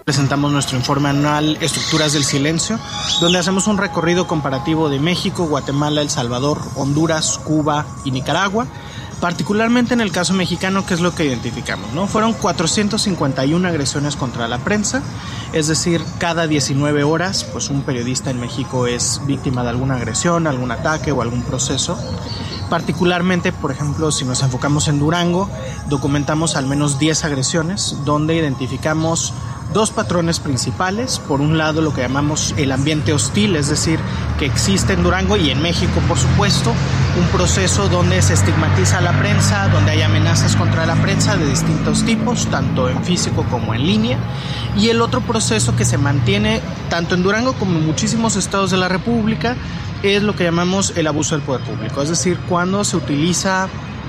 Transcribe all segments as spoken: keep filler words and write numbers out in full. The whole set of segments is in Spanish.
Presentamos nuestro informe anual Estructuras del Silencio, donde hacemos un recorrido comparativo de México, Guatemala, El Salvador, Honduras, Cuba y Nicaragua. Particularmente en el caso mexicano, ¿qué es lo que identificamos, ¿no? Fueron cuatrocientas cincuenta y una agresiones contra la prensa, es decir, cada diecinueve horas, pues un periodista en México es víctima de alguna agresión, algún ataque o algún proceso. Particularmente, por ejemplo, si nos enfocamos en Durango, documentamos al menos diez agresiones, donde identificamos dos patrones principales. Por un lado, lo que llamamos el ambiente hostil, es decir, que existe en Durango y en México, por supuesto, un proceso donde se estigmatiza a la prensa, donde hay amenazas contra la prensa de distintos tipos, tanto en físico como en línea. Y el otro proceso que se mantiene tanto en Durango como en muchísimos estados de la República es lo que llamamos el abuso del poder público, es decir, cuando se utiliza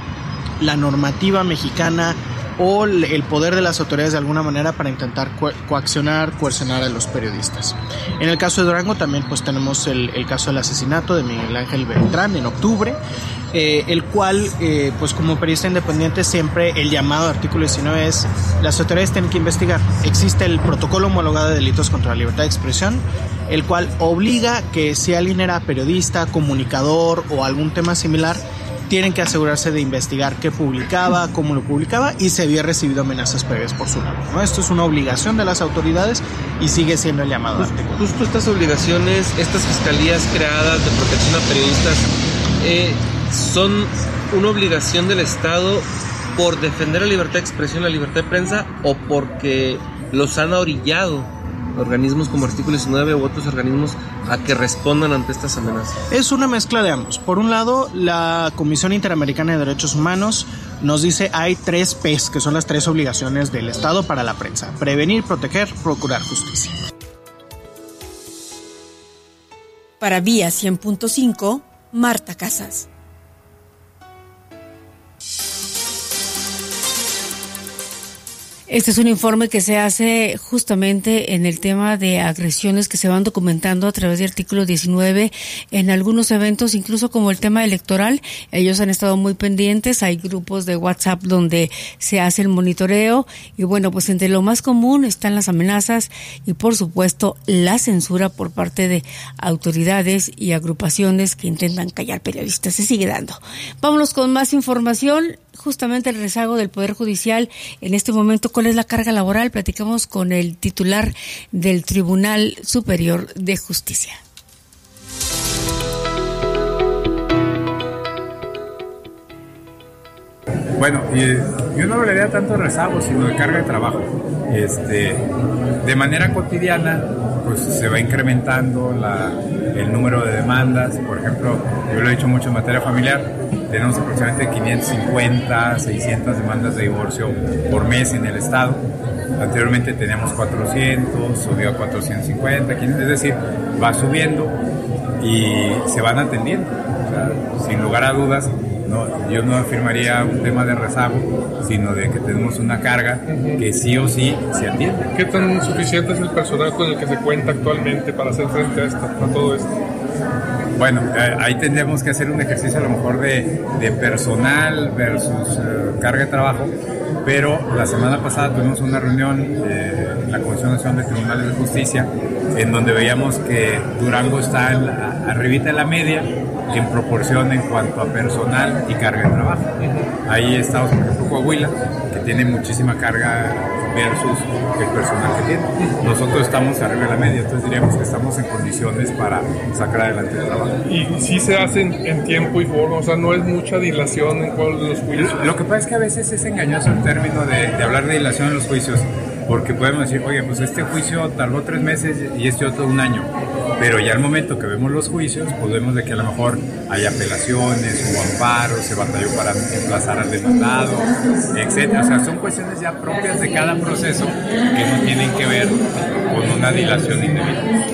la normativa mexicana o el poder de las autoridades de alguna manera para intentar co- coaccionar, coercionar a los periodistas. En el caso de Durango también pues tenemos el, el caso del asesinato de Miguel Ángel Beltrán en octubre, eh, el cual eh, pues como periodista independiente siempre el llamado artículo diecinueve es: las autoridades tienen que investigar. Existe el protocolo homologado de delitos contra la libertad de expresión, el cual obliga que si alguien era periodista, comunicador o algún tema similar, tienen que asegurarse de investigar qué publicaba, cómo lo publicaba y si había recibido amenazas previas por su lado, ¿no? Esto es una obligación de las autoridades y sigue siendo el llamado Just, artículo. Justo estas obligaciones, estas fiscalías creadas de protección a periodistas, eh, son una obligación del Estado por defender la libertad de expresión, la libertad de prensa, o porque los han orillado organismos como Artículo diecinueve u otros organismos a que respondan ante estas amenazas. Es una mezcla de ambos. Por un lado, la Comisión Interamericana de Derechos Humanos nos dice hay tres P's, que son las tres obligaciones del Estado para la prensa: prevenir, proteger, procurar justicia. Para Vía cien punto cinco, Marta Casas. Este es un informe que se hace justamente en el tema de agresiones que se van documentando a través de Artículo diecinueve en algunos eventos, incluso como el tema electoral. Ellos han estado muy pendientes, hay grupos de WhatsApp donde se hace el monitoreo y bueno, pues entre lo más común están las amenazas y por supuesto la censura por parte de autoridades y agrupaciones que intentan callar periodistas. Se sigue dando. Vámonos con más información. Justamente el rezago del Poder Judicial en este momento. ¿Cuál es la carga laboral? Platicamos con el titular del Tribunal Superior de Justicia. Bueno, yo no hablaría tanto de rezago, sino de carga de trabajo. Este, de manera cotidiana, pues se va incrementando la, el número de demandas. Por ejemplo, yo lo he dicho mucho en materia familiar, tenemos aproximadamente quinientas cincuenta, seiscientas demandas de divorcio por mes en el Estado. Anteriormente teníamos cuatrocientos, subió a cuatrocientos cincuenta, quinientos, es decir, va subiendo y se van atendiendo. O sea, sin lugar a dudas, no, yo no afirmaría un tema de rezago, sino de que tenemos una carga que sí o sí se atiende. ¿Qué tan suficiente es el personal con el que se cuenta actualmente para hacer frente a, esto, a todo esto? Bueno, eh, ahí tendremos que hacer un ejercicio a lo mejor de, de personal versus eh, carga de trabajo, pero la semana pasada tuvimos una reunión eh, en la Comisión Nacional de Tribunales de Justicia en donde veíamos que Durango está en la, arribita de la media en proporción en cuanto a personal y carga de trabajo. Ahí estamos, por ejemplo, Coahuila, que tiene muchísima carga versus el personal que tiene. Nosotros estamos arriba de la media, entonces diríamos que estamos en condiciones para sacar adelante el trabajo. Y sí se hacen en tiempo y forma, o sea, no es mucha dilación en cuál de los juicios. Lo que pasa es que a veces es engañoso el término de, de hablar de dilación en los juicios, porque podemos decir, oye, pues este juicio tardó tres meses y este otro un año. Pero ya al momento que vemos los juicios, podemos de que a lo mejor hay apelaciones, hubo amparos, se batalló para emplazar al demandado, etcétera. O sea, son cuestiones ya propias de cada proceso que no tienen que ver con una dilación indebida.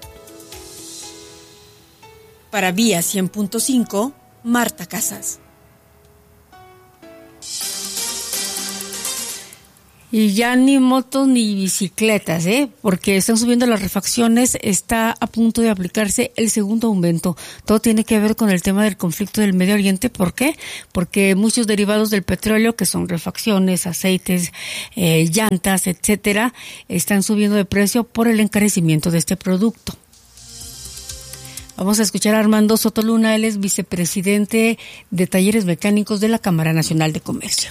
Para Vía cien punto cinco, Marta Casas. Y ya ni motos ni bicicletas, ¿eh? Porque están subiendo las refacciones, está a punto de aplicarse el segundo aumento. Todo tiene que ver con el tema del conflicto del Medio Oriente. ¿Por qué? Porque muchos derivados del petróleo, que son refacciones, aceites, eh, llantas, etcétera, están subiendo de precio por el encarecimiento de este producto. Vamos a escuchar a Armando Soto Luna, él es vicepresidente de Talleres Mecánicos de la Cámara Nacional de Comercio.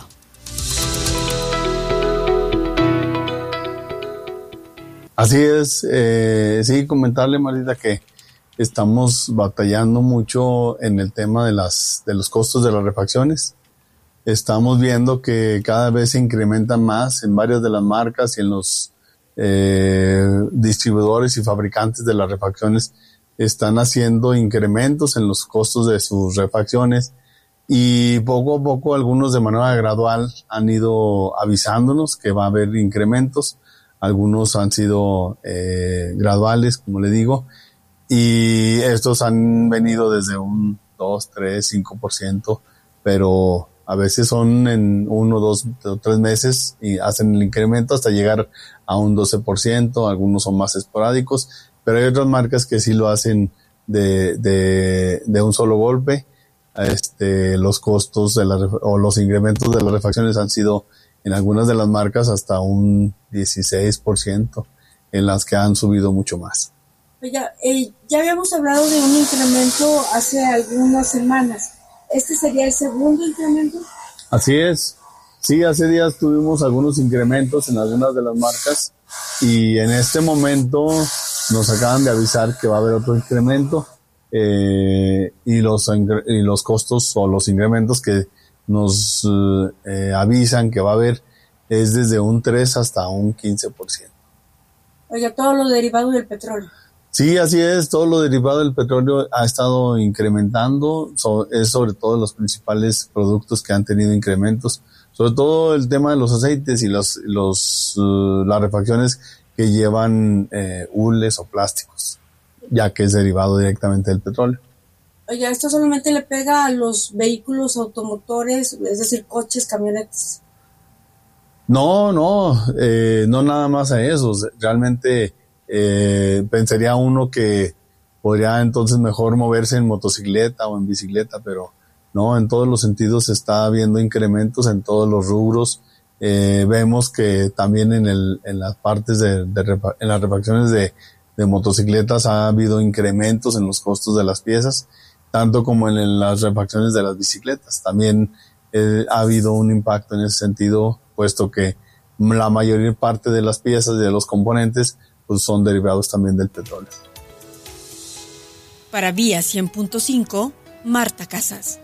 Así es, eh, sí, comentarle, Marita, que estamos batallando mucho en el tema de las de los costos de las refacciones. Estamos viendo que cada vez se incrementan más en varias de las marcas y en los eh, distribuidores y fabricantes de las refacciones están haciendo incrementos en los costos de sus refacciones y poco a poco algunos de manera gradual han ido avisándonos que va a haber incrementos. Algunos han sido eh, graduales, como le digo, y estos han venido desde un dos, tres, cinco por ciento, pero a veces son en uno, dos o tres meses y hacen el incremento hasta llegar a un doce por ciento, algunos son más esporádicos, pero hay otras marcas que sí lo hacen de, de, de un solo golpe. Este, los costos de la, o los incrementos de las refacciones han sido en algunas de las marcas hasta un dieciséis por ciento, en las que han subido mucho más. Oiga, eh, ya habíamos hablado de un incremento hace algunas semanas. ¿Este sería el segundo incremento? Así es. Sí, hace días tuvimos algunos incrementos en algunas de las marcas y en este momento nos acaban de avisar que va a haber otro incremento eh, y, los, y los costos o los incrementos que nos eh, avisan que va a haber es desde un tres hasta un quince por ciento. Oiga, todo lo derivado del petróleo. Sí, así es, todo lo derivado del petróleo ha estado incrementando, so, es sobre todo los principales productos que han tenido incrementos, sobre todo el tema de los aceites y los, los uh, las refacciones que llevan eh, hules o plásticos, ya que es derivado directamente del petróleo. Oiga, ¿esto solamente le pega a los vehículos automotores, es decir, coches, camionetas? No, no, eh, no nada más a esos. Realmente eh, pensaría uno que podría entonces mejor moverse en motocicleta o en bicicleta, pero no, en todos los sentidos está habiendo incrementos en todos los rubros. Eh, vemos que también en el en las partes de, de en las refacciones de, de motocicletas ha habido incrementos en los costos de las piezas, tanto como en, en las refacciones de las bicicletas. También eh, ha habido un impacto en ese sentido, puesto que la mayor parte de las piezas y de los componentes pues, son derivados también del petróleo. Para Vía cien punto cinco, Marta Casas.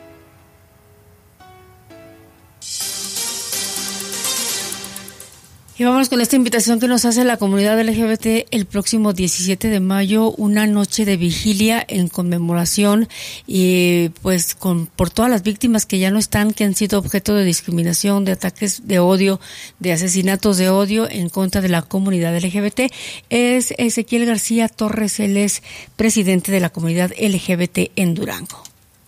Y vamos con esta invitación que nos hace la comunidad L G B T el próximo diecisiete de mayo, una noche de vigilia en conmemoración y pues con por todas las víctimas que ya no están, que han sido objeto de discriminación, de ataques de odio, de asesinatos de odio en contra de la comunidad L G B T. Es Ezequiel García Torres, él es presidente de la comunidad L G B T en Durango.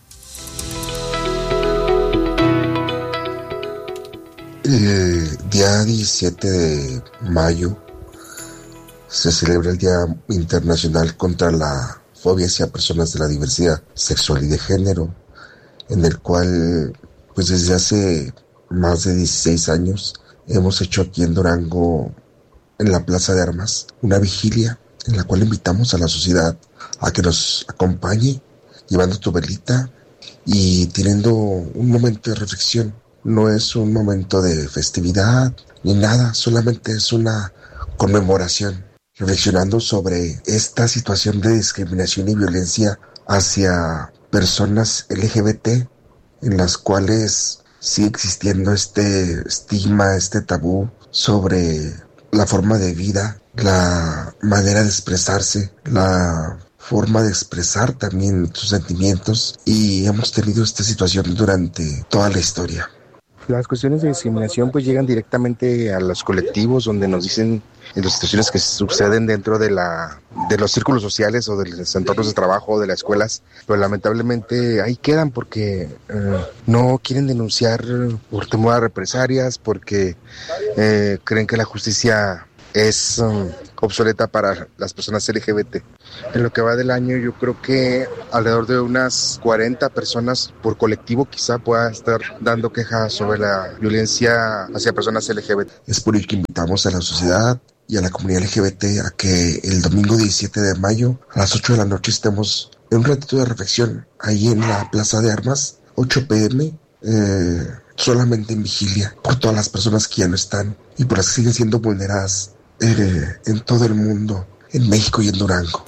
El día diecisiete de mayo se celebra el Día Internacional contra la Fobia hacia Personas de la Diversidad Sexual y de Género, en el cual, pues desde hace más de dieciséis años, hemos hecho aquí en Durango, en la Plaza de Armas, una vigilia en la cual invitamos a la sociedad a que nos acompañe, llevando tu velita y teniendo un momento de reflexión. No es un momento de festividad ni nada, solamente es una conmemoración, reflexionando sobre esta situación de discriminación y violencia hacia personas L G B T, en las cuales sigue existiendo este estigma, este tabú sobre la forma de vida, la manera de expresarse, la forma de expresar también sus sentimientos, y hemos tenido esta situación durante toda la historia. Las cuestiones de discriminación pues llegan directamente a los colectivos, donde nos dicen las situaciones que suceden dentro de la de los círculos sociales o de los entornos de trabajo o de las escuelas, pero lamentablemente ahí quedan porque eh, no quieren denunciar por temor a represalias, porque eh, creen que la justicia es um, obsoleta para las personas L G B T. En lo que va del año, yo creo que alrededor de unas cuarenta personas por colectivo quizá pueda estar dando quejas sobre la violencia hacia personas L G B T. Es por ello que invitamos a la sociedad y a la comunidad L G B T a que el domingo diecisiete de mayo a las ocho de la noche estemos en un ratito de reflexión ahí en la Plaza de Armas, ocho p m, eh, solamente en vigilia por todas las personas que ya no están y por las que siguen siendo vulneradas eh, en todo el mundo, en México y en Durango.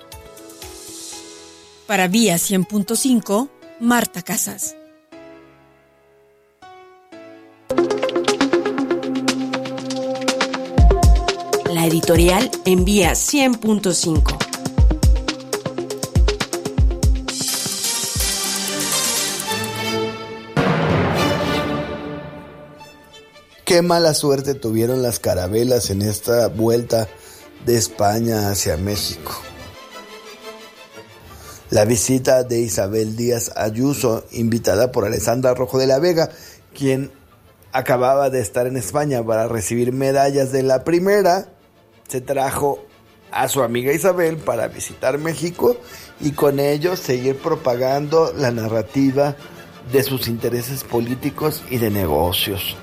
Para Vía cien punto cinco, Marta Casas. La editorial en Vía cien punto cinco. Qué mala suerte tuvieron las carabelas en esta vuelta de España hacia México. La visita de Isabel Díaz Ayuso, invitada por Alessandra Rojo de la Vega, quien acababa de estar en España para recibir medallas de la primera, se trajo a su amiga Isabel para visitar México y con ello seguir propagando la narrativa de sus intereses políticos y de negocios.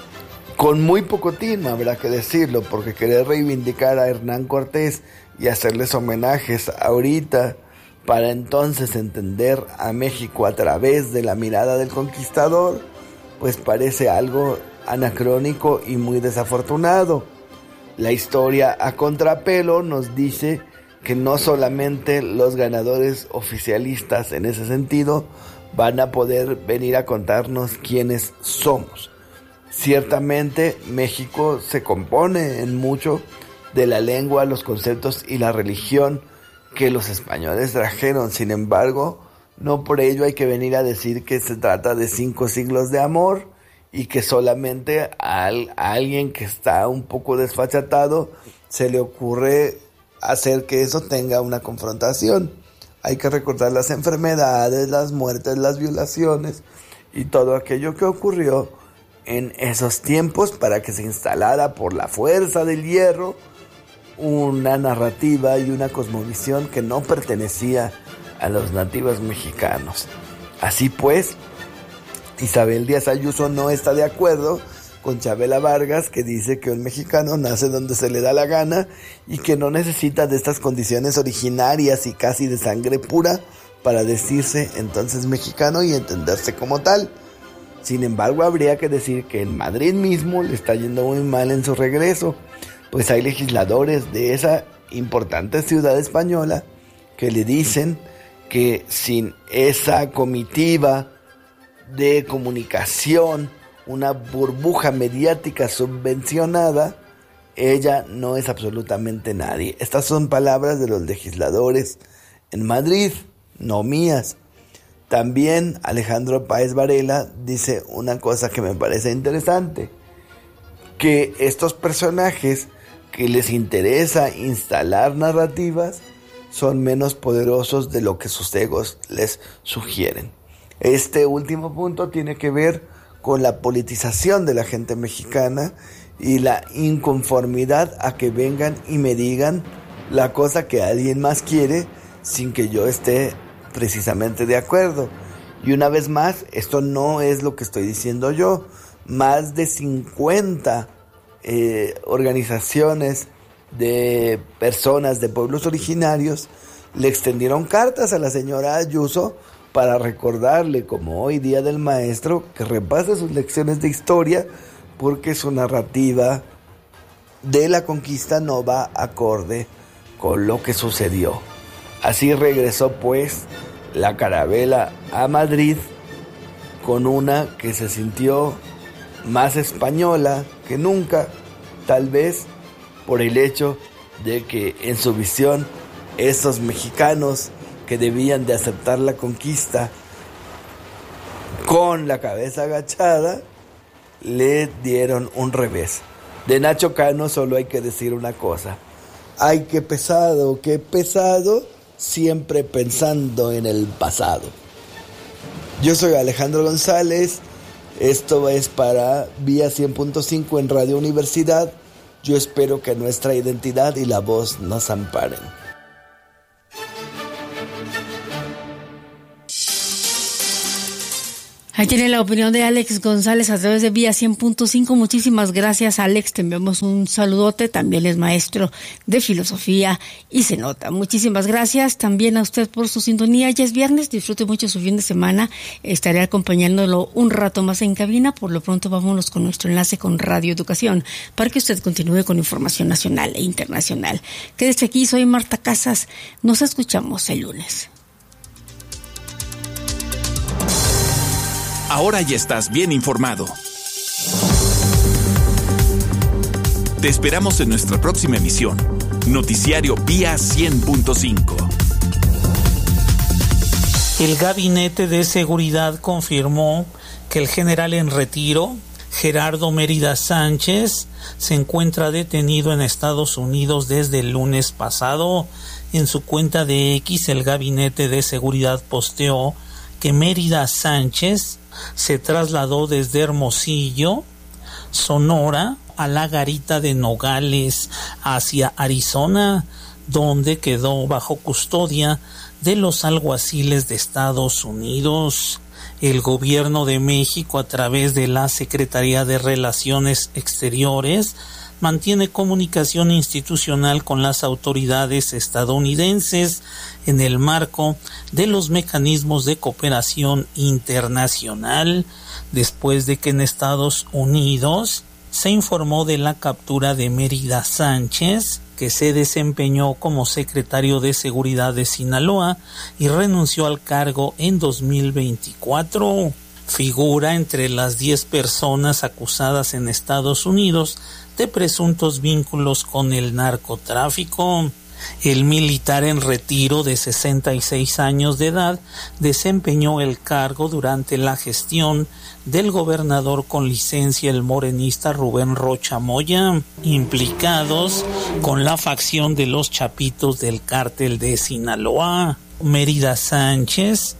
Con muy poco tino, habrá que decirlo, porque querer reivindicar a Hernán Cortés y hacerles homenajes ahorita, para entonces entender a México a través de la mirada del conquistador, pues parece algo anacrónico y muy desafortunado. La historia a contrapelo nos dice que no solamente los ganadores oficialistas en ese sentido van a poder venir a contarnos quiénes somos. Ciertamente México se compone en mucho de la lengua, los conceptos y la religión que los españoles trajeron. Sin embargo, no por ello hay que venir a decir que se trata de cinco siglos de amor y que solamente a, a alguien que está un poco desfachatado se le ocurre hacer que eso tenga una confrontación. Hay que recordar las enfermedades, las muertes, las violaciones y todo aquello que ocurrió en esos tiempos para que se instalara por la fuerza del hierro una narrativa y una cosmovisión que no pertenecía a los nativos mexicanos. Así pues, Isabel Díaz Ayuso no está de acuerdo con Chabela Vargas, que dice que un mexicano nace donde se le da la gana y que no necesita de estas condiciones originarias y casi de sangre pura para decirse entonces mexicano y entenderse como tal. Sin embargo, habría que decir que en Madrid mismo le está yendo muy mal en su regreso, pues hay legisladores de esa importante ciudad española que le dicen que sin esa comitiva de comunicación, una burbuja mediática subvencionada, ella no es absolutamente nadie. Estas son palabras de los legisladores en Madrid, no mías. También Alejandro Páez Varela dice una cosa que me parece interesante, que estos personajes que les interesa instalar narrativas son menos poderosos de lo que sus egos les sugieren. Este último punto tiene que ver con la politización de la gente mexicana y la inconformidad a que vengan y me digan la cosa que alguien más quiere sin que yo esté precisamente de acuerdo. Y una vez más, esto no es lo que estoy diciendo yo. Más de cincuenta eh, organizaciones de personas de pueblos originarios le extendieron cartas a la señora Ayuso para recordarle, como hoy Día del Maestro, que repase sus lecciones de historia, porque su narrativa de la conquista no va acorde con lo que sucedió. Así regresó pues la carabela a Madrid con una que se sintió más española que nunca, tal vez por el hecho de que en su visión esos mexicanos que debían de aceptar la conquista con la cabeza agachada, le dieron un revés. De Nacho Cano solo hay que decir una cosa: ay, qué pesado, qué pesado, siempre pensando en el pasado. Yo soy Alejandro González, esto es para Vía cien punto cinco en Radio Universidad. Yo espero que nuestra identidad y la voz nos amparen. Ahí tiene la opinión de Alex González a través de Vía cien punto cinco. Muchísimas gracias, Alex. Te enviamos un saludote. También es maestro de filosofía y se nota. Muchísimas gracias también a usted por su sintonía. Ya es viernes, disfrute mucho su fin de semana. Estaré acompañándolo un rato más en cabina. Por lo pronto vámonos con nuestro enlace con Radio Educación para que usted continúe con información nacional e internacional. Quédese aquí, soy Marta Casas. Nos escuchamos el lunes. Ahora ya estás bien informado. Te esperamos en nuestra próxima emisión. Noticiario Vía cien punto cinco. El Gabinete de Seguridad confirmó que el general en retiro, Gerardo Mérida Sánchez, se encuentra detenido en Estados Unidos desde el lunes pasado. En su cuenta de X, el Gabinete de Seguridad posteó que Mérida Sánchez se trasladó desde Hermosillo, Sonora, a la garita de Nogales, hacia Arizona, donde quedó bajo custodia de los alguaciles de Estados Unidos. El gobierno de México, a través de la Secretaría de Relaciones Exteriores, mantiene comunicación institucional con las autoridades estadounidenses en el marco de los mecanismos de cooperación internacional, después de que en Estados Unidos se informó de la captura de Mérida Sánchez, que se desempeñó como secretario de Seguridad de Sinaloa y renunció al cargo en dos mil veinticuatro. Figura entre las diez personas acusadas en Estados Unidos de presuntos vínculos con el narcotráfico. El militar en retiro de sesenta y seis años de edad desempeñó el cargo durante la gestión del gobernador con licencia, el morenista Rubén Rocha Moya, implicados con la facción de los Chapitos del cártel de Sinaloa. Mérida Sánchez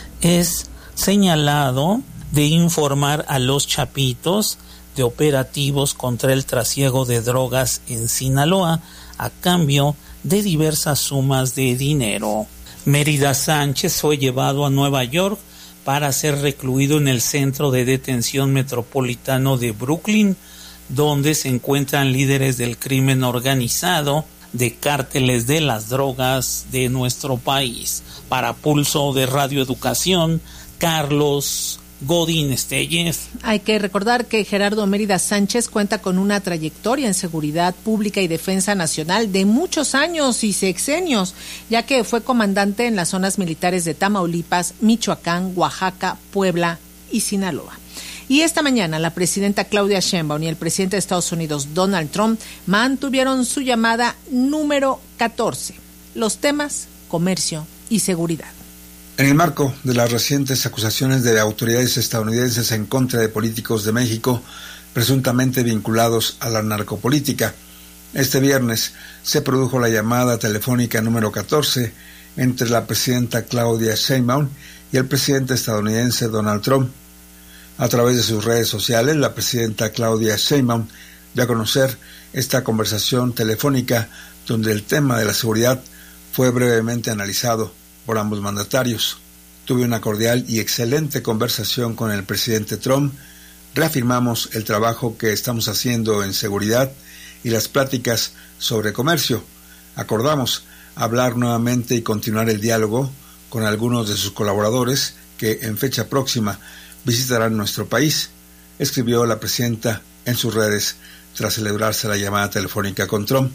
es señalado de informar a los Chapitos de operativos contra el trasiego de drogas en Sinaloa a cambio de diversas sumas de dinero. Mérida Sánchez fue llevado a Nueva York para ser recluido en el Centro de Detención Metropolitano de Brooklyn, donde se encuentran líderes del crimen organizado, de cárteles de las drogas de nuestro país. Para Pulso de Radio Educación, Carlos Godín Estelles. Hay que recordar que Gerardo Mérida Sánchez cuenta con una trayectoria en seguridad pública y defensa nacional de muchos años y sexenios, ya que fue comandante en las zonas militares de Tamaulipas, Michoacán, Oaxaca, Puebla y Sinaloa. Y esta mañana la presidenta Claudia Sheinbaum y el presidente de Estados Unidos, Donald Trump, mantuvieron su llamada número catorce, los temas comercio y seguridad. En el marco de las recientes acusaciones de autoridades estadounidenses en contra de políticos de México presuntamente vinculados a la narcopolítica, este viernes se produjo la llamada telefónica número catorce entre la presidenta Claudia Sheinbaum y el presidente estadounidense Donald Trump. A través de sus redes sociales, la presidenta Claudia Sheinbaum dio a conocer esta conversación telefónica donde el tema de la seguridad fue brevemente analizado por ambos mandatarios. Tuve una cordial y excelente conversación con el presidente Trump. Reafirmamos el trabajo que estamos haciendo en seguridad y las pláticas sobre comercio. Acordamos hablar nuevamente y continuar el diálogo con algunos de sus colaboradores que en fecha próxima visitarán nuestro país, escribió la presidenta en sus redes tras celebrarse la llamada telefónica con Trump.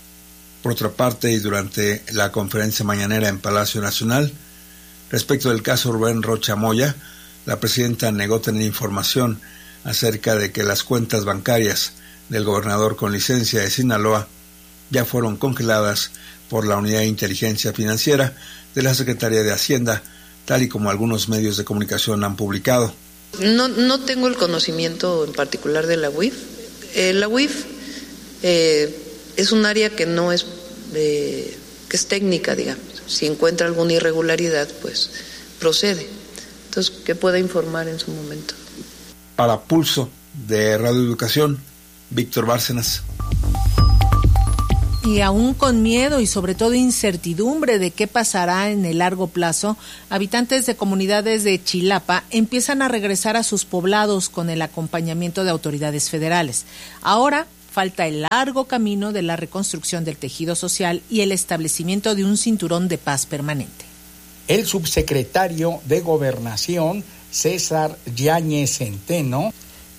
Por otra parte, y durante la conferencia mañanera en Palacio Nacional, respecto del caso Rubén Rocha Moya, la presidenta negó tener información acerca de que las cuentas bancarias del gobernador con licencia de Sinaloa ya fueron congeladas por la Unidad de Inteligencia Financiera de la Secretaría de Hacienda, tal y como algunos medios de comunicación han publicado. No, no tengo el conocimiento en particular de la U I F. Eh, la U I F eh, es un área que no es, eh, que es técnica, digamos. Si encuentra alguna irregularidad, pues procede. Entonces, que pueda informar en su momento. Para Pulso de Radio Educación, Víctor Bárcenas. Y aún con miedo y sobre todo incertidumbre de qué pasará en el largo plazo, habitantes de comunidades de Chilapa empiezan a regresar a sus poblados con el acompañamiento de autoridades federales. Ahora falta el largo camino de la reconstrucción del tejido social y el establecimiento de un cinturón de paz permanente. El subsecretario de Gobernación, César Yáñez Centeno,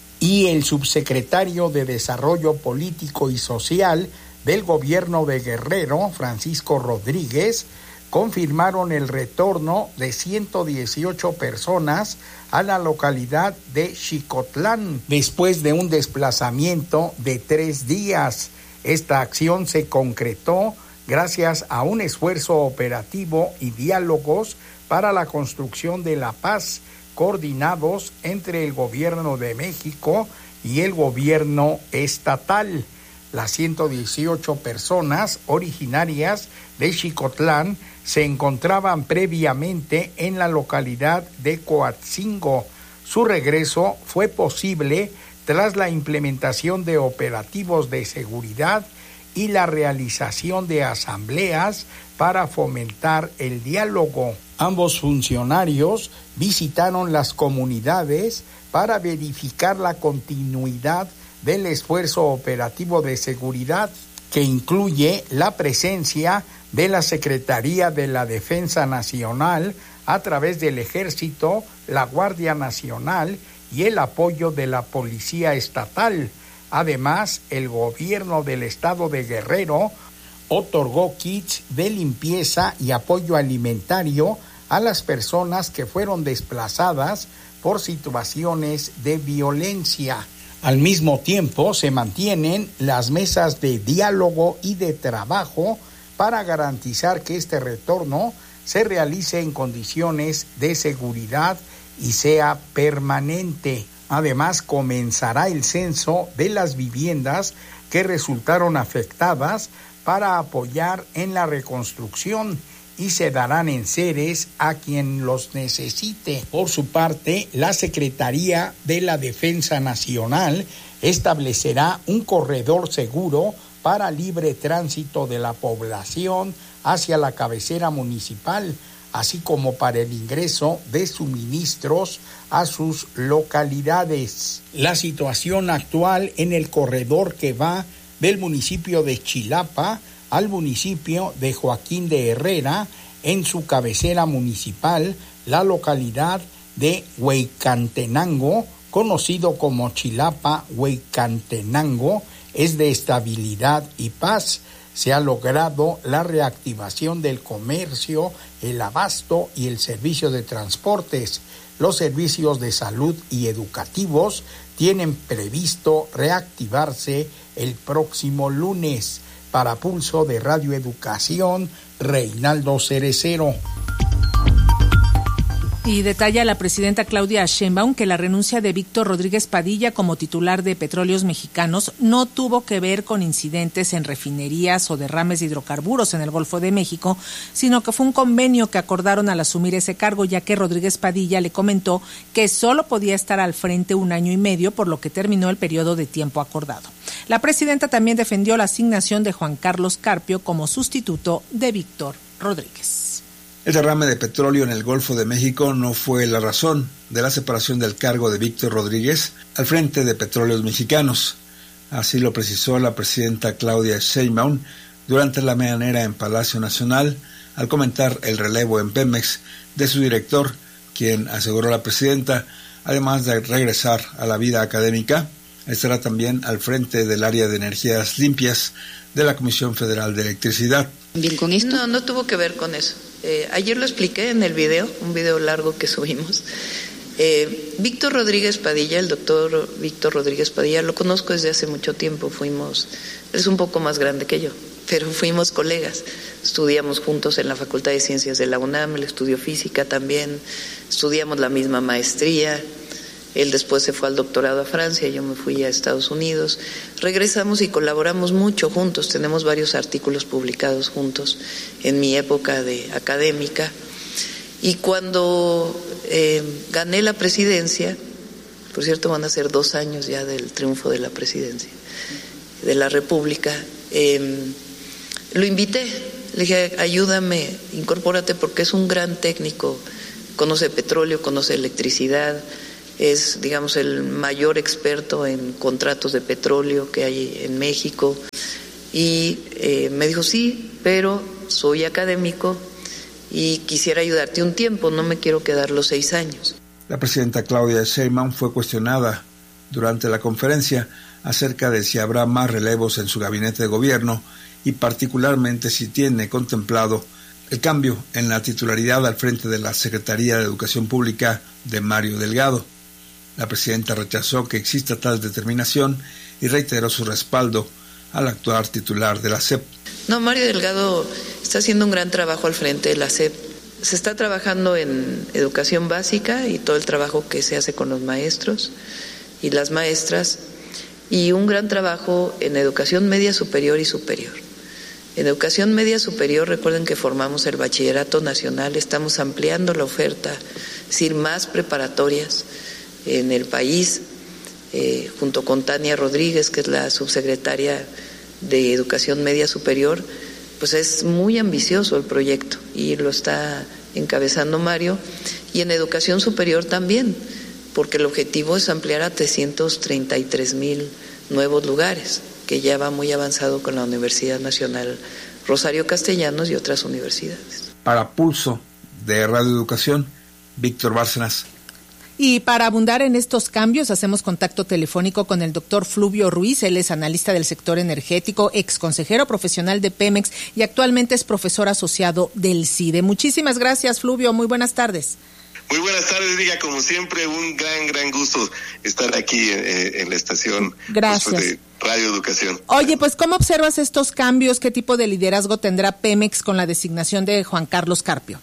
y el subsecretario de Desarrollo Político y Social del Gobierno de Guerrero, Francisco Rodríguez, confirmaron el retorno de ciento dieciocho personas a la localidad de Xicotlán después de un desplazamiento de tres días. Esta acción se concretó gracias a un esfuerzo operativo y diálogos para la construcción de la paz coordinados entre el Gobierno de México y el Gobierno estatal. Las ciento dieciocho personas originarias de Xicotlán se encontraban previamente en la localidad de Coatzingo. Su regreso fue posible tras la implementación de operativos de seguridad y la realización de asambleas para fomentar el diálogo. Ambos funcionarios visitaron las comunidades para verificar la continuidad del esfuerzo operativo de seguridad, que incluye la presencia de la Secretaría de la Defensa Nacional a través del Ejército, la Guardia Nacional y el apoyo de la Policía Estatal. Además, el gobierno del estado de Guerrero otorgó kits de limpieza y apoyo alimentario a las personas que fueron desplazadas por situaciones de violencia. Al mismo tiempo, se mantienen las mesas de diálogo y de trabajo para garantizar que este retorno se realice en condiciones de seguridad y sea permanente. Además, comenzará el censo de las viviendas que resultaron afectadas para apoyar en la reconstrucción y se darán enseres a quien los necesite. Por su parte, la Secretaría de la Defensa Nacional establecerá un corredor seguro para libre tránsito de la población hacia la cabecera municipal, así como para el ingreso de suministros a sus localidades. La situación actual en el corredor que va del municipio de Chilapa al municipio de Joaquín de Herrera, en su cabecera municipal, la localidad de Hueycantenango, conocido como Chilapa Hueycantenango, es de estabilidad y paz. Se ha logrado la reactivación del comercio, el abasto y el servicio de transportes. Los servicios de salud y educativos tienen previsto reactivarse el próximo lunes. Para Pulso de Radio Educación, Reinaldo Cerecero. Y detalla la presidenta Claudia Sheinbaum que la renuncia de Víctor Rodríguez Padilla como titular de Petróleos Mexicanos no tuvo que ver con incidentes en refinerías o derrames de hidrocarburos en el Golfo de México, sino que fue un convenio que acordaron al asumir ese cargo, ya que Rodríguez Padilla le comentó que solo podía estar al frente un año y medio, por lo que terminó el periodo de tiempo acordado. La presidenta también defendió la asignación de Juan Carlos Carpio como sustituto de Víctor Rodríguez. El derrame de petróleo en el Golfo de México no fue la razón de la separación del cargo de Víctor Rodríguez al frente de Petróleos Mexicanos. Así lo precisó la presidenta Claudia Sheinbaum durante la mañanera en Palacio Nacional al comentar el relevo en Pemex de su director, quien, aseguró la presidenta, además de regresar a la vida académica, estará también al frente del área de energías limpias de la Comisión Federal de Electricidad. ¿Bien con esto? No, no tuvo que ver con eso. Eh, ayer lo expliqué en el video, un video largo que subimos. Eh, Víctor Rodríguez Padilla, el doctor Víctor Rodríguez Padilla, lo conozco desde hace mucho tiempo. Fuimos, él es un poco más grande que yo, pero fuimos colegas. Estudiamos juntos en la Facultad de Ciencias de la UNAM, él estudió física también, estudiamos la misma maestría. Él después se fue al doctorado a Francia, yo me fui a Estados Unidos. Regresamos y colaboramos mucho juntos, tenemos varios artículos publicados juntos en mi época de académica. Y cuando eh, gané la presidencia, por cierto van a ser dos años ya del triunfo de la presidencia de la República, eh, lo invité, le dije, ayúdame, incorpórate porque es un gran técnico, conoce petróleo, conoce electricidad, es, digamos, el mayor experto en contratos de petróleo que hay en México. Y eh, me dijo, sí, pero soy académico y quisiera ayudarte un tiempo, no me quiero quedar los seis años. La presidenta Claudia Sheinbaum fue cuestionada durante la conferencia acerca de si habrá más relevos en su gabinete de gobierno y particularmente si tiene contemplado el cambio en la titularidad al frente de la Secretaría de Educación Pública de Mario Delgado. La presidenta rechazó que exista tal determinación y reiteró su respaldo al actual titular de la S E P. No, Mario Delgado está haciendo un gran trabajo al frente de la S E P. Se está trabajando en educación básica y todo el trabajo que se hace con los maestros y las maestras, y un gran trabajo en educación media superior y superior. En educación media superior, recuerden que formamos el Bachillerato Nacional, estamos ampliando la oferta, es decir, más preparatorias en el país, eh, junto con Tania Rodríguez, que es la subsecretaria de Educación Media Superior. Pues es muy ambicioso el proyecto y lo está encabezando Mario, y en educación superior también, porque el objetivo es ampliar a trescientos treinta y tres mil nuevos lugares, que ya va muy avanzado con la Universidad Nacional Rosario Castellanos y otras universidades. Para Pulso de Radio Educación, Víctor Bárcenas. Y para abundar en estos cambios, hacemos contacto telefónico con el doctor Fluvio Ruiz. Él es analista del sector energético, ex consejero profesional de Pemex y actualmente es profesor asociado del CIDE. Muchísimas gracias, Fluvio. Muy buenas tardes. Muy buenas tardes, Diga. Como siempre, un gran, gran gusto estar aquí en, en la estación Gracias. Pues, de Radio Educación. Oye, pues, ¿cómo observas estos cambios? ¿Qué tipo de liderazgo tendrá Pemex con la designación de Juan Carlos Carpio?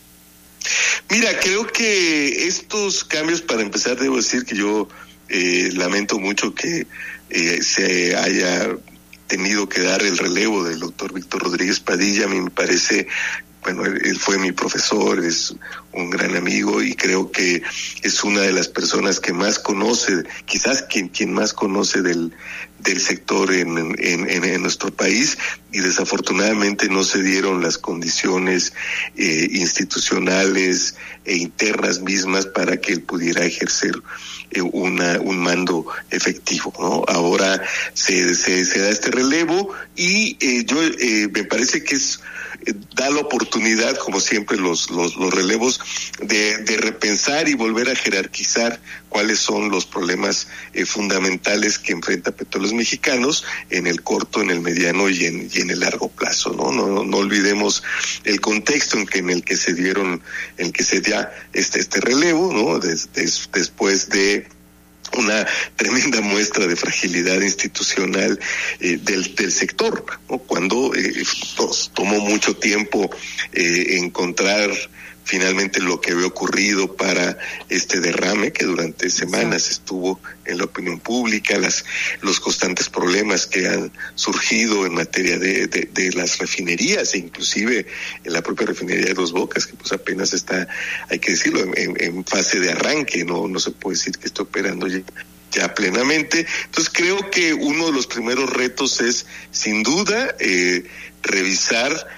Mira, creo que estos cambios, para empezar, debo decir que yo eh, lamento mucho que eh, se haya tenido que dar el relevo del doctor Víctor Rodríguez Padilla. A mí me parece, bueno, él, él fue mi profesor, es un gran amigo y creo que es una de las personas que más conoce, quizás quien, quien más conoce del del sector en, en, en, en nuestro país, y desafortunadamente no se dieron las condiciones eh, institucionales e internas mismas para que él pudiera ejercer eh, una un mando efectivo, ¿no? Ahora se, se, se da este relevo y eh, yo eh, me parece que es eh, da la oportunidad, como siempre los los, los relevos, de, de repensar y volver a jerarquizar cuáles son los problemas eh, fundamentales que enfrenta Petróleos Mexicanos en el corto, en el mediano y en, y en el largo plazo, ¿no? No, no, no olvidemos el contexto en que en el que se dieron, en el que se da este este relevo, ¿no? Des, des, después de una tremenda muestra de fragilidad institucional eh, del, del sector, ¿no? Cuando eh, nos tomó mucho tiempo eh, encontrar finalmente lo que había ocurrido para este derrame que durante semanas estuvo en la opinión pública, las los constantes problemas que han surgido en materia de, de, de las refinerías e inclusive en la propia refinería de Dos Bocas, que pues apenas está, hay que decirlo, en, en fase de arranque, no no se puede decir que esté operando ya ya plenamente. Entonces creo que uno de los primeros retos es sin duda eh, revisar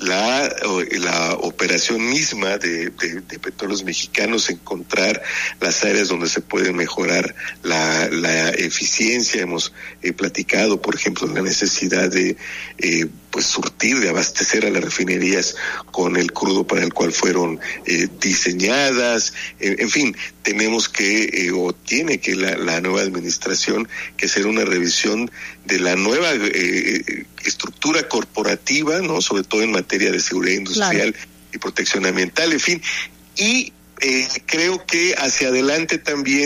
la la operación misma de, de, de Petróleos Mexicanos, encontrar las áreas donde se puede mejorar la, la eficiencia. Hemos eh, platicado, por ejemplo, la necesidad de eh, pues surtir, de abastecer a las refinerías con el crudo para el cual fueron eh, diseñadas. En, en fin, tenemos que, eh, o tiene que la, la nueva administración que hacer una revisión de la nueva eh, estructura corporativa, ¿no? Sobre todo en materia de seguridad industrial, claro, y protección ambiental, en fin. Y eh, creo que hacia adelante también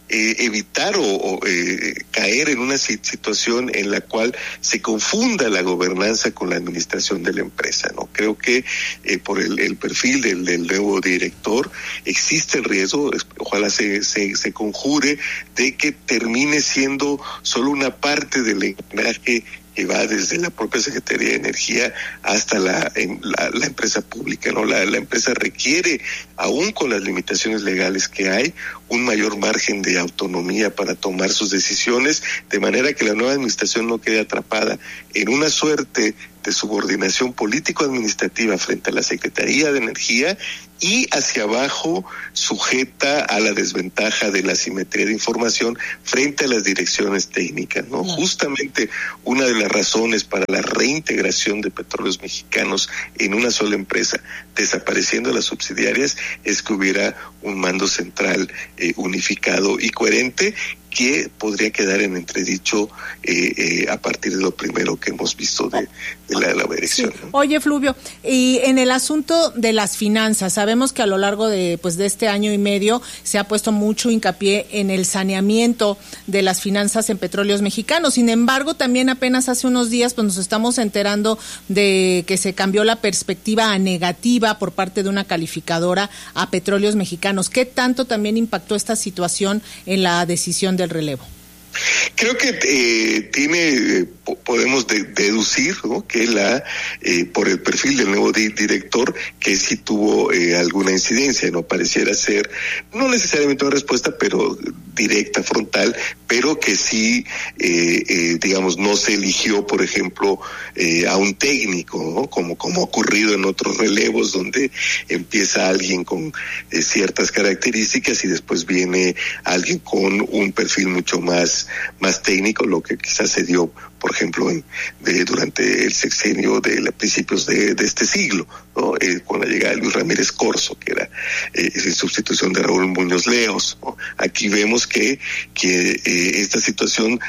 eh, evitar o, o eh, caer en una situación en la cual se confunda la gobernanza con la administración de la empresa, ¿no? Creo que eh, por el, el perfil del, del nuevo director existe el riesgo, ojalá se, se, se conjure, de que termine siendo solo una parte del engranaje que va desde la propia Secretaría de Energía hasta la, en, la, la empresa pública, ¿no? La, la empresa requiere, aún con las limitaciones legales que hay, un mayor margen de autonomía para tomar sus decisiones, de manera que la nueva administración no quede atrapada en una suerte de subordinación político-administrativa frente a la Secretaría de Energía y hacia abajo sujeta a la desventaja de la asimetría de información frente a las direcciones técnicas, ¿no? No. Justamente una de las razones para la reintegración de Petróleos Mexicanos en una sola empresa, desapareciendo las subsidiarias, es que hubiera un mando central eh, unificado y coherente, que podría quedar en entredicho eh, eh, a partir de lo primero que hemos visto de, de la, la dirección. Sí. Oye, Fluvio, y en el asunto de las finanzas, sabemos que a lo largo de pues de este año y medio se ha puesto mucho hincapié en el saneamiento de las finanzas en Petróleos Mexicanos. Sin embargo, también apenas hace unos días pues nos estamos enterando de que se cambió la perspectiva a negativa por parte de una calificadora a Petróleos Mexicanos. ¿Qué tanto también impactó esta situación en la decisión del relevo? Creo que eh, tiene, eh, podemos de, deducir, ¿no?, que la, eh, por el perfil del nuevo di- director, que sí tuvo eh, alguna incidencia, no pareciera ser, no necesariamente una respuesta, pero directa, frontal, pero que sí, eh, eh, digamos, no se eligió, por ejemplo, eh, a un técnico, ¿no?, como, como ha ocurrido en otros relevos, donde empieza alguien con eh, ciertas características y después viene alguien con un perfil mucho más más técnico, lo que quizás se dio, por ejemplo, en, de, durante el sexenio de a principios de, de este siglo, ¿no? Eh, con la llegada de Luis Ramírez Corzo, que era eh, en sustitución de Raúl Muñoz Leos, ¿no? Aquí vemos que, que eh, esta situación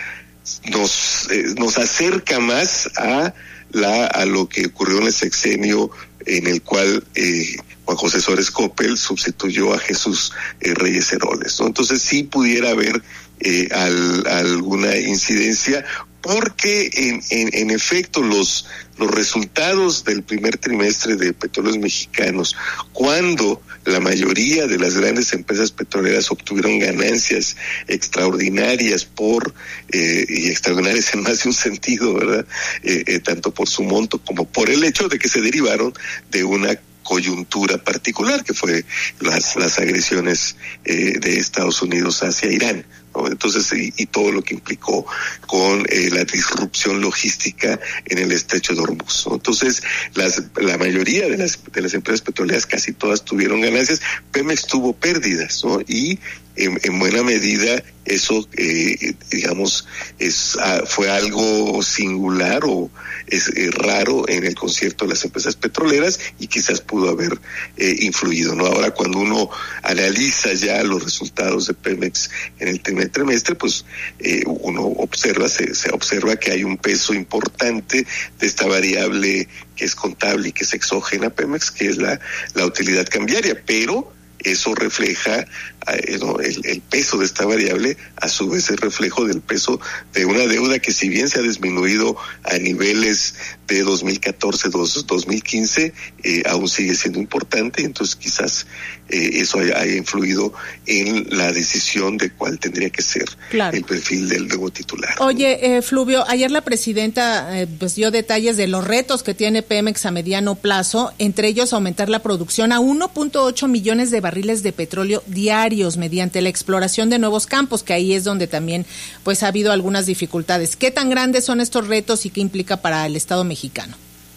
nos, eh, nos acerca más a la a lo que ocurrió en el sexenio en el cual eh, Juan José Suárez Coppel sustituyó a Jesús eh, Reyes Heroles, ¿no? Entonces sí pudiera haber eh, al, alguna incidencia, porque en, en, en efecto los los resultados del primer trimestre de Petróleos Mexicanos, cuando la mayoría de las grandes empresas petroleras obtuvieron ganancias extraordinarias por eh, y extraordinarias en más de un sentido, ¿verdad? Eh, eh, tanto por su monto como por el hecho de que se derivaron de una coyuntura particular, que fue las las agresiones eh, de Estados Unidos hacia Irán, ¿no? Entonces, y, y todo lo que implicó con eh, la disrupción logística en el estrecho de Hormuz, ¿no? Entonces, las, la mayoría de las de las empresas petroleras, casi todas tuvieron ganancias. Pemex tuvo pérdidas, ¿no? Y en, en buena medida eso, eh, digamos, es ah, fue algo singular o es eh, raro en el concierto de las empresas petroleras, y quizás pudo haber eh, influido, ¿no? Ahora, cuando uno analiza ya los resultados de Pemex en el primer trimestre, pues eh, uno observa, se, se observa que hay un peso importante de esta variable que es contable y que es exógena a Pemex, que es la, la utilidad cambiaria, pero eso refleja eh, no, el, el peso de esta variable, a su vez es reflejo del peso de una deuda que, si bien se ha disminuido a niveles de dos mil catorce, dos mil quince, eh, aún sigue siendo importante. Entonces quizás eh, eso haya, haya influido en la decisión de cuál tendría que ser claro. el perfil del nuevo titular. Oye, eh, Fluvio, ayer la presidenta eh, pues dio detalles de los retos que tiene Pemex a mediano plazo, entre ellos aumentar la producción a uno punto ocho millones de barriles de petróleo diarios mediante la exploración de nuevos campos, que ahí es donde también pues ha habido algunas dificultades. ¿Qué tan grandes son estos retos y qué implica para el Estado mexicano?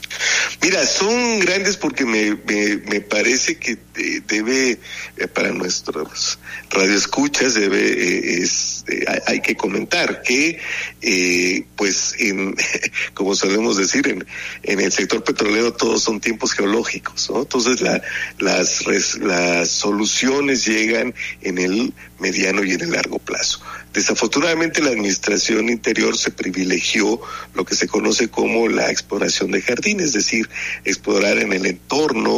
Mira, son grandes porque me, me, me parece que eh, debe, eh, para nuestros radioescuchas, debe, eh, es, eh, hay que comentar que, eh, pues, en, como solemos decir, en, en el sector petrolero todos son tiempos geológicos, ¿no? Entonces, la, las, res, las soluciones llegan en el mediano y en el largo plazo. Desafortunadamente, la administración interior se privilegió lo que se conoce como la exploración de jardín, es decir, explorar en el entorno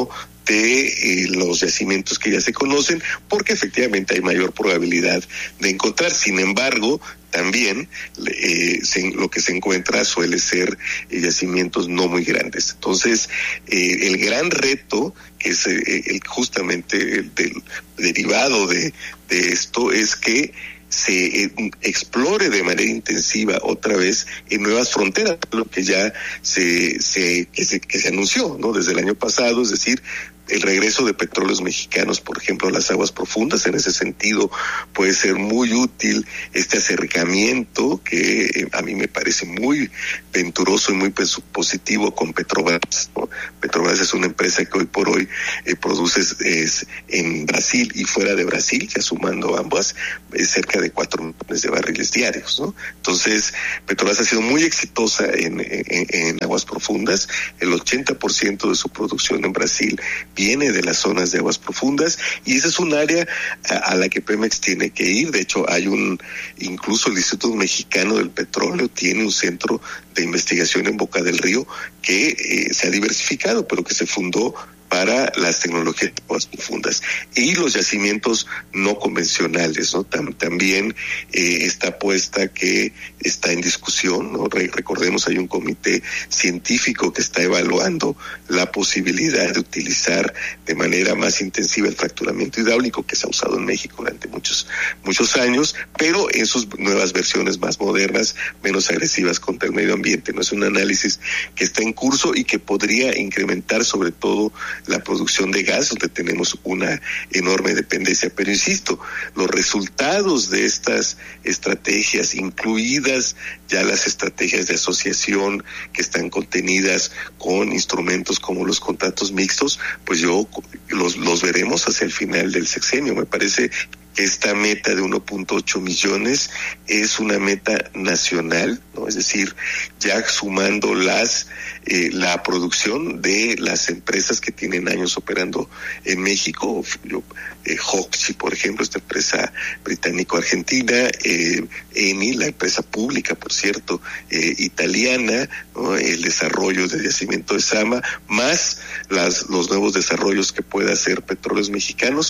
de eh, los yacimientos que ya se conocen, porque efectivamente hay mayor probabilidad de encontrar. Sin embargo, también eh, se, lo que se encuentra suele ser eh, yacimientos no muy grandes. Entonces, eh, el gran reto, que es eh, el, justamente el del derivado de, de esto, es que se eh, explore de manera intensiva otra vez en nuevas fronteras, lo que ya se, se, que se, que se anunció, ¿no? Desde el año pasado, es decir, el regreso de petróleos mexicanos, por ejemplo, a las aguas profundas. En ese sentido puede ser muy útil este acercamiento que eh, a mí me parece muy venturoso y muy positivo con Petrobras, ¿no? Petrobras es una empresa que hoy por hoy eh, produce es, en Brasil y fuera de Brasil, ya sumando ambas, es cerca de cuatro millones de barriles diarios, ¿no? Entonces, Petrobras ha sido muy exitosa en, en, en aguas profundas. El ochenta por ciento de su producción en Brasil viene de las zonas de aguas profundas, y esa es un área a, a la que Pemex tiene que ir. De hecho, hay un, incluso el Instituto Mexicano del Petróleo tiene un centro de investigación en Boca del Río que eh, se ha diversificado, pero que se fundó para las tecnologías de aguas profundas y los yacimientos no convencionales, ¿no? Tam, también eh, esta apuesta que está en discusión, ¿no? Re, recordemos, hay un comité científico que está evaluando la posibilidad de utilizar de manera más intensiva el fracturamiento hidráulico, que se ha usado en México durante muchos muchos años, pero en sus nuevas versiones más modernas, menos agresivas contra el medio ambiente, ¿no? Es un análisis que está en curso y que podría incrementar sobre todo la producción de gas, donde tenemos una enorme dependencia. Pero insisto, los resultados de estas estrategias, incluidas ya las estrategias de asociación que están contenidas con instrumentos como los contratos mixtos, pues yo los, los veremos hacia el final del sexenio. Me parece que esta meta de uno punto ocho millones es una meta nacional, ¿no? Es decir, ya sumando las eh, la producción de las empresas que tienen años operando en México, yo, eh, Hochschild, por ejemplo, esta empresa británico-argentina, eh, Eni, la empresa pública, por cierto, eh, italiana, ¿no? El desarrollo de yacimiento de Zama, más las los nuevos desarrollos que pueda hacer Petróleos Mexicanos,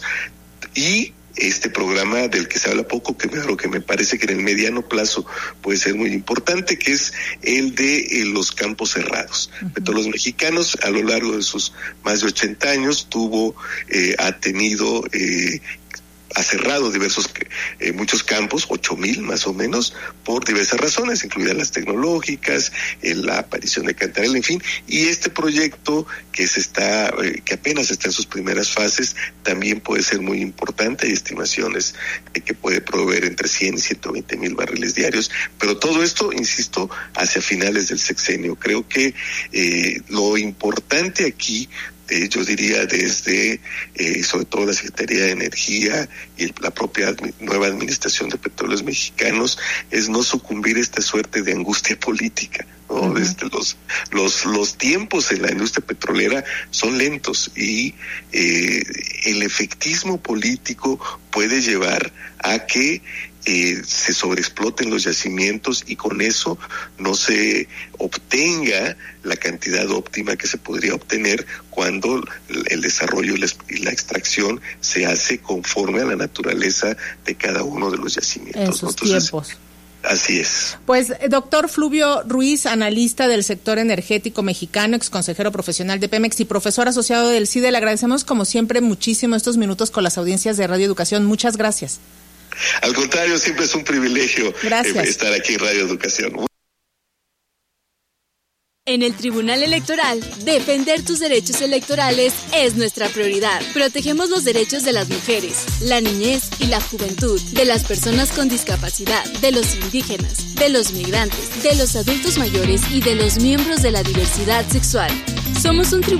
y este programa del que se habla poco, que me, que me parece que en el mediano plazo puede ser muy importante, que es el de eh, los campos cerrados. Uh-huh. Petróleos Mexicanos, a lo largo de sus más de ochenta años, tuvo, eh, ha tenido, eh, ha cerrado diversos, eh, muchos campos, ocho mil más o menos, por diversas razones, incluidas las tecnológicas, eh, la aparición de Cantarell, en fin, y este proyecto que se está, eh, que apenas está en sus primeras fases, también puede ser muy importante. Hay estimaciones de que puede proveer entre cien y ciento veinte mil barriles diarios, pero todo esto, insisto, hacia finales del sexenio. Creo que eh, lo importante aquí, Eh, yo diría desde, eh, sobre todo la Secretaría de Energía y el, la propia admi- nueva administración de Petróleos Mexicanos, es no sucumbir a esta suerte de angustia política, ¿no? Uh-huh. Desde los, los, los tiempos en la industria petrolera son lentos, y eh, el efectismo político puede llevar a que Eh, se sobreexploten los yacimientos y con eso no se obtenga la cantidad óptima que se podría obtener cuando el desarrollo y la extracción se hace conforme a la naturaleza de cada uno de los yacimientos. En sus Entonces, tiempos. Así es. Pues, doctor Fluvio Ruiz, analista del sector energético mexicano, ex consejero profesional de Pemex y profesor asociado del CIDE, le agradecemos como siempre muchísimo estos minutos con las audiencias de Radio Educación. Muchas gracias. Al contrario, siempre es un privilegio eh, estar aquí en Radio Educación. En el Tribunal Electoral, defender tus derechos electorales es nuestra prioridad. Protegemos los derechos de las mujeres, la niñez y la juventud, de las personas con discapacidad, de los indígenas, de los migrantes, de los adultos mayores y de los miembros de la diversidad sexual. Somos un tribunal